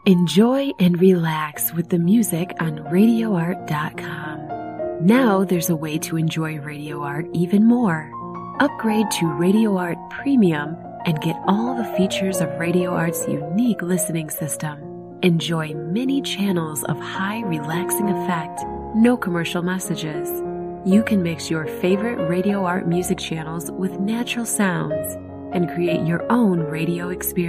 Enjoy and relax with the music on RadioArt.com. Now there's a way to enjoy Radio Art even more. Upgrade to Radio Art Premium and get all the features of Radio Art's unique listening system. Enjoy many channels of high relaxing effect, no commercial messages. You can mix your favorite Radio Art music channels with natural sounds and create your own radio experience.